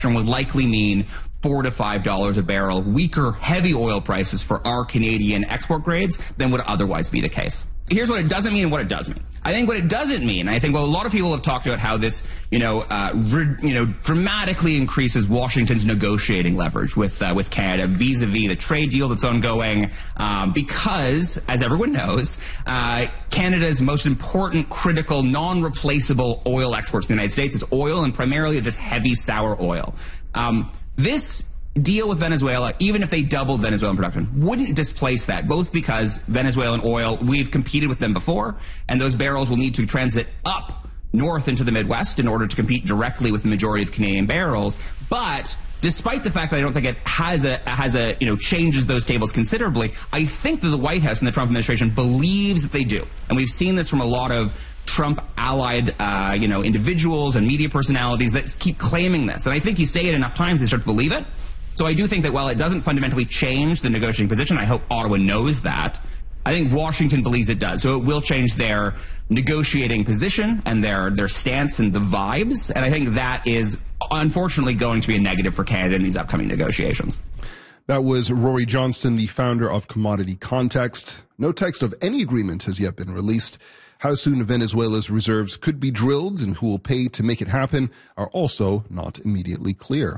would likely mean $4 to $5 a barrel weaker heavy oil prices for our Canadian export grades than would otherwise be the case. Here's what it doesn't mean and what it does mean. I think what it doesn't mean, I think, well, a lot of people have talked about how this, dramatically increases Washington's negotiating leverage with Canada vis-a-vis the trade deal that's ongoing, because, as everyone knows, Canada's most important, critical, non-replaceable oil exports in the United States is oil, and primarily this heavy sour oil. This deal with Venezuela, even if they doubled Venezuelan production, wouldn't displace that, both because Venezuelan oil, we've competed with them before, and those barrels will need to transit up north into the Midwest in order to compete directly with the majority of Canadian barrels. But despite the fact that I don't think it changes those tables considerably, I think that the White House and the Trump administration believes that they do. And we've seen this from a lot of Trump-allied, individuals and media personalities that keep claiming this. And I think you say it enough times, they start to believe it. So I do think that while it doesn't fundamentally change the negotiating position, I hope Ottawa knows that, I think Washington believes it does. So it will change their negotiating position and their stance and the vibes. And I think that is unfortunately going to be a negative for Canada in these upcoming negotiations. That was Rory Johnston, the founder of Commodity Context. No text of any agreement has yet been released. How soon Venezuela's reserves could be drilled and who will pay to make it happen are also not immediately clear.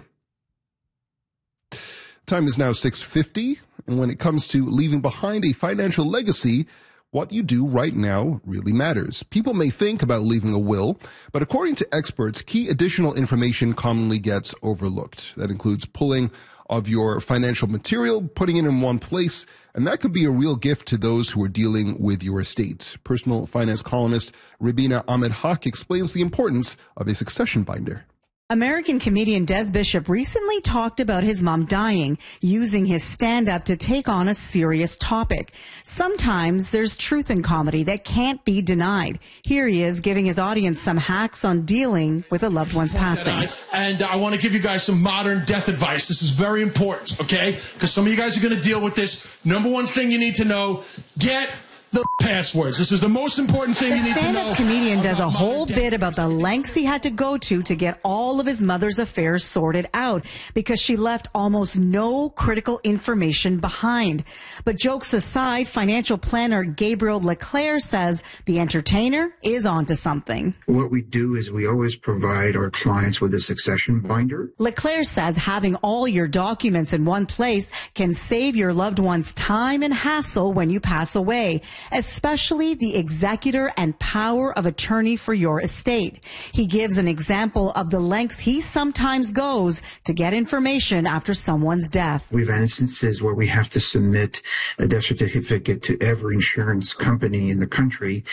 Time is now 6:50, and when it comes to leaving behind a financial legacy, what you do right now really matters. People may think about leaving a will, but according to experts, key additional information commonly gets overlooked. That includes pulling of your financial material, putting it in one place, and that could be a real gift to those who are dealing with your estate. Personal finance columnist Rabina Ahmed Haq explains the importance of a succession binder. American comedian Des Bishop recently talked about his mom dying, using his stand-up to take on a serious topic. Sometimes there's truth in comedy that can't be denied. Here he is giving his audience some hacks on dealing with a loved one's passing. And I want to give you guys some modern death advice. This is very important, okay? Because some of you guys are going to deal with this. Number one thing you need to know, get the passwords. This is the most important thing you need to know. The stand-up comedian does a whole bit about the lengths he had to go to get all of his mother's affairs sorted out because she left almost no critical information behind. But jokes aside, financial planner Gabriel Leclerc says the entertainer is onto something. What we do is we always provide our clients with a succession binder. Leclerc says having all your documents in one place can save your loved one's time and hassle when you pass away, especially the executor and power of attorney for your estate. He gives an example of the lengths he sometimes goes to get information after someone's death. We've had instances where we have to submit a death certificate to every insurance company in the country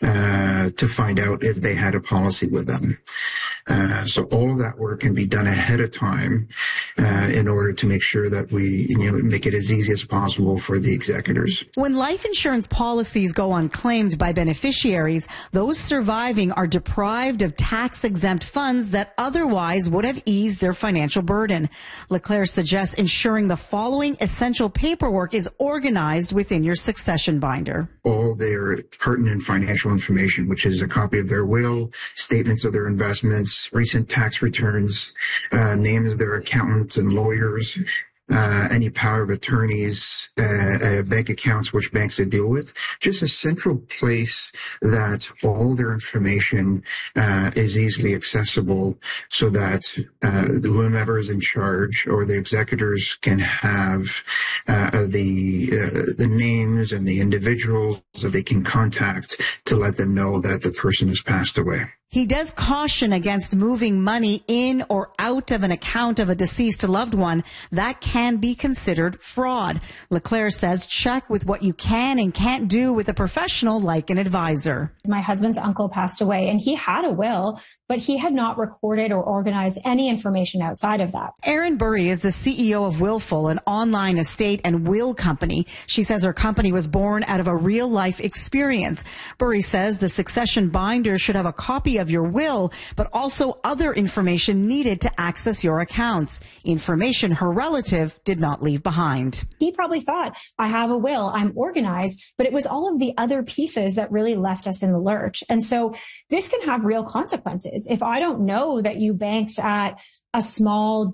to find out if they had a policy with them. So all of that work can be done ahead of time in order to make sure that we make it as easy as possible for the executors. When life insurance policies go unclaimed by beneficiaries, those surviving are deprived of tax-exempt funds that otherwise would have eased their financial burden. Leclerc suggests ensuring the following essential paperwork is organized within your succession binder. All their pertinent financial information, which is a copy of their will, statements of their investments, recent tax returns, names of their accountants and lawyers, any power of attorneys, bank accounts, which banks they deal with, just a central place that all their information is easily accessible so that whomever is in charge or the executors can have the names and the individuals that they can contact to let them know that the person has passed away. He does caution against moving money in or out of an account of a deceased loved one. That can be considered fraud. Leclerc says check with what you can and can't do with a professional like an advisor. My husband's uncle passed away and he had a will, but he had not recorded or organized any information outside of that. Erin Burry is the CEO of Willful, an online estate and will company. She says her company was born out of a real life experience. Burry says the succession binder should have a copy of of your will, but also other information needed to access your accounts, information her relative did not leave behind. He probably thought, I have a will, I'm organized, but it was all of the other pieces that really left us in the lurch. And so this can have real consequences. If I don't know that you banked at a small